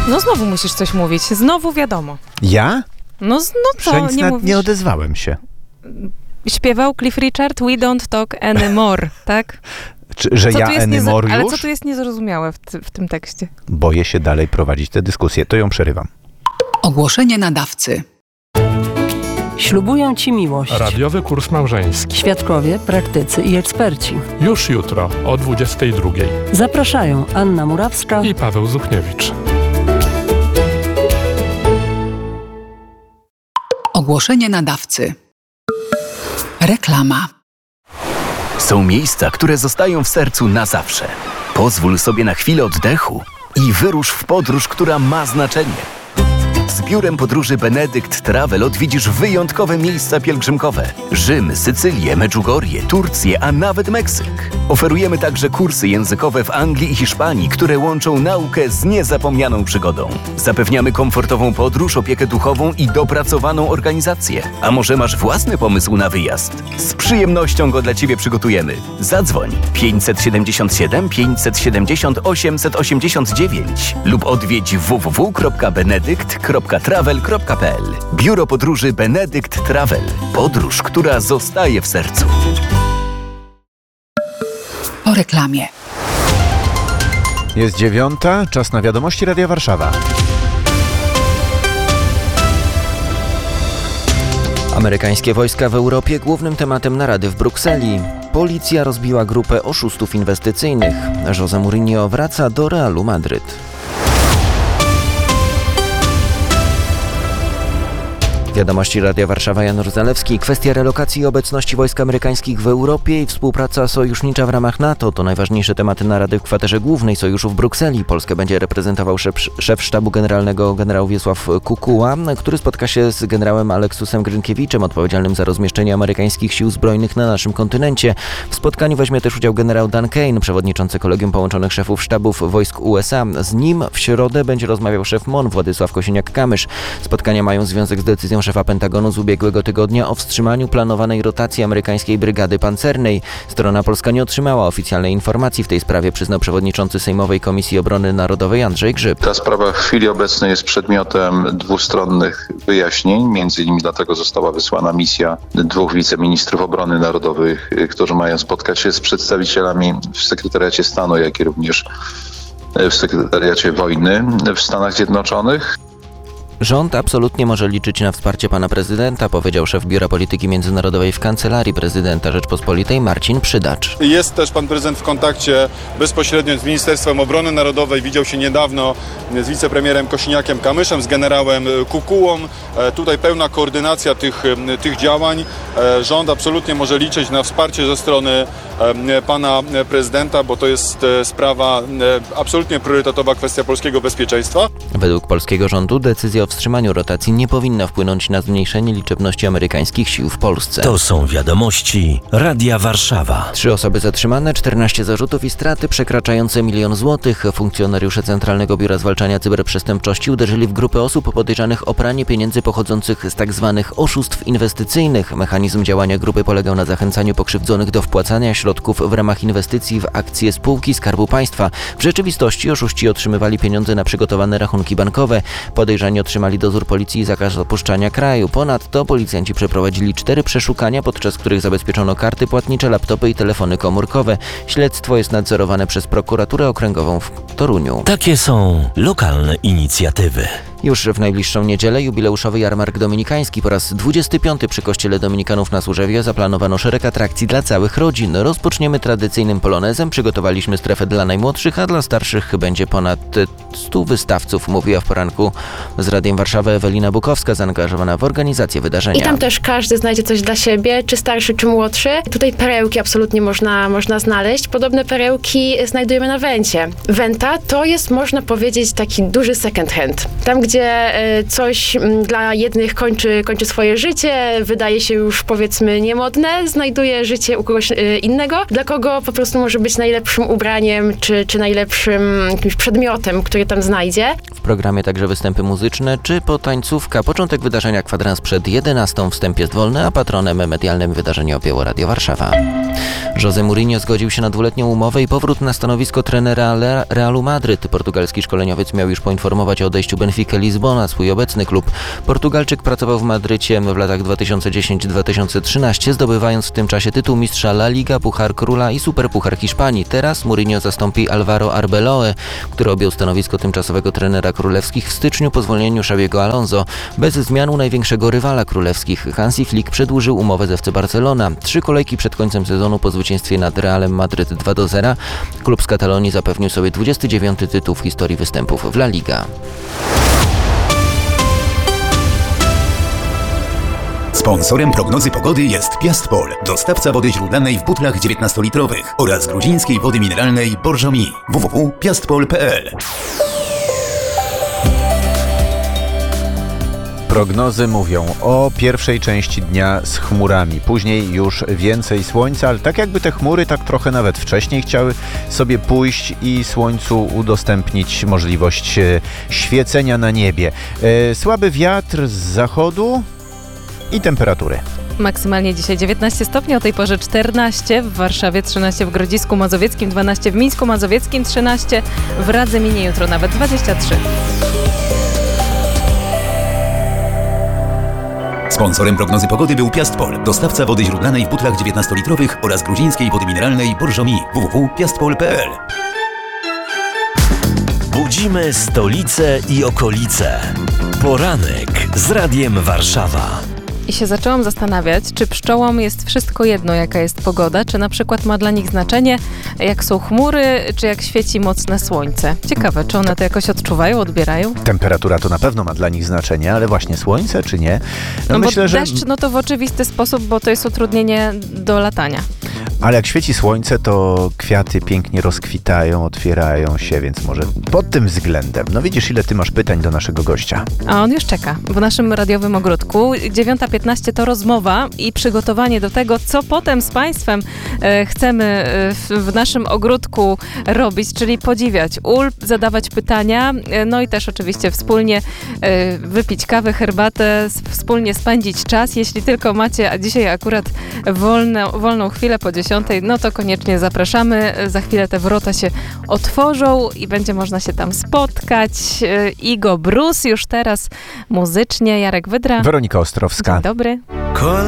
No znowu musisz coś mówić. Znowu wiadomo. Ja? No co, nie mówisz? Nie odezwałem się. Śpiewał Cliff Richard, We Don't Talk Anymore, tak? Że ja anymore już? Ale co tu jest niezrozumiałe w tym tekście? Boję się dalej prowadzić tę dyskusję, to ją przerywam. Ogłoszenie nadawcy. Ślubują Ci miłość. Radiowy kurs małżeński. Świadkowie, praktycy i eksperci. Już jutro o 22:00. Zapraszają Anna Murawska i Paweł Zuchniewicz. Ogłoszenie nadawcy. Reklama. Są miejsca, które zostają w sercu na zawsze. Pozwól sobie na chwilę oddechu i wyrusz w podróż, która ma znaczenie. Z biurem podróży Benedykt Travel odwiedzisz wyjątkowe miejsca pielgrzymkowe. Rzym, Sycylię, Medjugorje, Turcję, a nawet Meksyk. Oferujemy także kursy językowe w Anglii i Hiszpanii, które łączą naukę z niezapomnianą przygodą. Zapewniamy komfortową podróż, opiekę duchową i dopracowaną organizację. A może masz własny pomysł na wyjazd? Z przyjemnością go dla Ciebie przygotujemy. Zadzwoń 577 570 889 lub odwiedź www.benedykt.travel.pl. Biuro podróży Benedykt Travel. Podróż, która zostaje w sercu. Po reklamie. Jest 9:00, czas na wiadomości Radia Warszawa. Amerykańskie wojska w Europie głównym tematem narady w Brukseli. Policja rozbiła grupę oszustów inwestycyjnych. José Mourinho wraca do Realu Madryt. Wiadomości Radia Warszawa, Janusz Zalewski. Kwestia relokacji i obecności wojsk amerykańskich w Europie i współpraca sojusznicza w ramach NATO to najważniejsze tematy narady w kwaterze głównej sojuszu w Brukseli. Polskę będzie reprezentował szef sztabu generalnego generał Wiesław Kukuła, który spotka się z generałem Aleksusem Grynkiewiczem, odpowiedzialnym za rozmieszczenie amerykańskich sił zbrojnych na naszym kontynencie. W spotkaniu weźmie też udział generał Dan Kane, przewodniczący Kolegium Połączonych Szefów Sztabów Wojsk USA. Z nim w środę będzie rozmawiał szef MON Władysław Kosiniak-Kamysz. Spotkania mają związek z decyzją szefa Pentagonu z ubiegłego tygodnia o wstrzymaniu planowanej rotacji amerykańskiej brygady pancernej. Strona polska nie otrzymała oficjalnej informacji w tej sprawie, przyznał przewodniczący Sejmowej Komisji Obrony Narodowej Andrzej Grzyb. Ta sprawa w chwili obecnej jest przedmiotem dwustronnych wyjaśnień. Między innymi dlatego została wysłana misja 2 wiceministrów obrony narodowej, którzy mają spotkać się z przedstawicielami w Sekretariacie Stanu, jak i również w Sekretariacie Wojny w Stanach Zjednoczonych. Rząd absolutnie może liczyć na wsparcie pana prezydenta, powiedział szef Biura Polityki Międzynarodowej w Kancelarii Prezydenta Rzeczpospolitej Marcin Przydacz. Jest też pan prezydent w kontakcie bezpośrednio z Ministerstwem Obrony Narodowej. Widział się niedawno z wicepremierem Kosiniakiem-Kamyszem, z generałem Kukułą. Tutaj pełna koordynacja tych działań. Rząd absolutnie może liczyć na wsparcie ze strony pana prezydenta, bo to jest sprawa absolutnie priorytetowa, kwestia polskiego bezpieczeństwa. Według polskiego rządu decyzja o wstrzymaniu rotacji nie powinna wpłynąć na zmniejszenie liczebności amerykańskich sił w Polsce. To są wiadomości Radia Warszawa. 3 osoby zatrzymane, 14 zarzutów i straty przekraczające 1 000 000 złotych. Funkcjonariusze Centralnego Biura Zwalczania Cyberprzestępczości uderzyli w grupę osób podejrzanych o pranie pieniędzy pochodzących z tzw. oszustw inwestycyjnych. Mechanizm działania grupy polegał na zachęcaniu pokrzywdzonych do wpłacania środków w ramach inwestycji w akcje spółki Skarbu Państwa. W rzeczywistości oszuści otrzymywali pieniądze na przygotowane rachunki bankowe. Podejrzani otrzymali dozór policji i zakaz opuszczania kraju. Ponadto policjanci przeprowadzili 4 przeszukania, podczas których zabezpieczono karty płatnicze, laptopy i telefony komórkowe. Śledztwo jest nadzorowane przez prokuraturę okręgową w Toruniu. Takie są lokalne inicjatywy. Już w najbliższą niedzielę jubileuszowy jarmark dominikański. Po raz 25 przy kościele dominikanów na Służewie zaplanowano szereg atrakcji dla całych rodzin. Rozpoczniemy tradycyjnym polonezem, przygotowaliśmy strefę dla najmłodszych, a dla starszych będzie ponad 100 wystawców, mówiła w poranku z Radiem Warszawa Ewelina Bukowska, zaangażowana w organizację wydarzenia. I tam też każdy znajdzie coś dla siebie, czy starszy, czy młodszy. Tutaj perełki absolutnie można znaleźć. Podobne perełki znajdujemy na Wencie. Wenta to jest, można powiedzieć, taki duży second hand. Tam, gdzie gdzie coś dla jednych kończy swoje życie, wydaje się już powiedzmy niemodne, znajduje życie u kogoś innego, dla kogo po prostu może być najlepszym ubraniem, czy najlepszym jakimś przedmiotem, który tam znajdzie. W programie także występy muzyczne czy potańcówka. Początek wydarzenia kwadrans przed 11. Wstęp jest wolny, a patronem medialnym wydarzenia objęło Radio Warszawa. José Mourinho zgodził się na 2-letnią umowę i powrót na stanowisko trenera Realu Madryt. Portugalski szkoleniowiec miał już poinformować o odejściu Benfica Lizbona, swój obecny klub. Portugalczyk pracował w Madrycie w latach 2010-2013, zdobywając w tym czasie tytuł mistrza La Liga, Puchar Króla i Superpuchar Hiszpanii. Teraz Mourinho zastąpi Alvaro Arbeloa, który objął stanowisko tymczasowego trenera królewskich w styczniu po zwolnieniu Xabiego Alonso. Bez zmian u największego rywala królewskich Hansi Flick przedłużył umowę z FC Barcelona. 3 kolejki przed końcem sezonu po zwycięstwie nad Realem Madryt 2-0 klub z Katalonii zapewnił sobie 29. tytuł w historii występów w La Liga. Sponsorem prognozy pogody jest Piastpol, dostawca wody źródlanej w butlach 19-litrowych oraz gruzińskiej wody mineralnej Borżomi. www.piastpol.pl. Prognozy mówią o pierwszej części dnia z chmurami, później już więcej słońca, ale tak jakby te chmury tak trochę nawet wcześniej chciały sobie pójść i słońcu udostępnić możliwość świecenia na niebie. Słaby wiatr z zachodu i temperatury. Maksymalnie dzisiaj 19 stopni, o tej porze 14 w Warszawie, 13 w Grodzisku Mazowieckim, 12 w Mińsku Mazowieckim, 13 w Radzyminie, jutro nawet 23. Sponsorem prognozy pogody był Piastpol, dostawca wody źródlanej w butlach 19-litrowych oraz gruzińskiej wody mineralnej Borżomi. www.piastpol.pl. Budzimy stolicę i okolice. Poranek z Radiem Warszawa. I się zaczęłam zastanawiać, czy pszczołom jest wszystko jedno, jaka jest pogoda, czy na przykład ma dla nich znaczenie, jak są chmury, czy jak świeci mocne słońce. Ciekawe, czy one to jakoś odczuwają, odbierają? Temperatura to na pewno ma dla nich znaczenie, ale właśnie słońce, czy nie? No myślę, bo deszcz, no to w oczywisty sposób, bo to jest utrudnienie do latania. Ale jak świeci słońce, to kwiaty pięknie rozkwitają, otwierają się, więc może pod tym względem. No widzisz, ile ty masz pytań do naszego gościa. A on już czeka w naszym radiowym ogródku. 9:15 to rozmowa i przygotowanie do tego, co potem z Państwem chcemy w naszym ogródku robić, czyli podziwiać zadawać pytania, no i też oczywiście wspólnie wypić kawę, herbatę, wspólnie spędzić czas. Jeśli tylko macie, a dzisiaj akurat wolną chwilę po 10:00, no to koniecznie zapraszamy. Za chwilę te wrota się otworzą i będzie można się tam spotkać. Igo Brus już teraz muzycznie, Jarek Wydra. Weronika Ostrowska. Dzień dobry.